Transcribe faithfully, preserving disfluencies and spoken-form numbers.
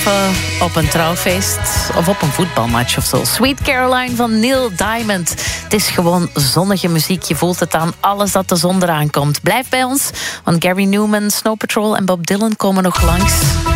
Of uh, op een trouwfeest. Of op een voetbalmatch of zo. Sweet Caroline van Neil Diamond. Het is gewoon zonnige muziek. Je voelt het aan alles dat de zon eraan komt. Blijf bij ons, want Gary Numan, Snow Patrol en Bob Dylan komen nog langs.